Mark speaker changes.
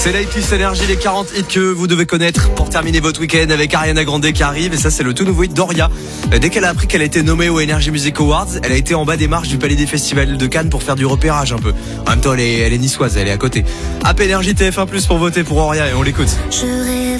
Speaker 1: C'est la hitlist énergie, les 40 hits que vous devez connaître pour terminer votre week-end avec Ariana Grande qui arrive. Et ça, c'est le tout nouveau hit d'Oria. Dès qu'elle a appris qu'elle a été nommée aux Energy Music Awards, elle a été en bas des marches du Palais des Festivals de Cannes pour faire du repérage un peu. En même temps, elle est niçoise, elle est à côté. App Énergie TF1+ pour voter pour Oria et on l'écoute.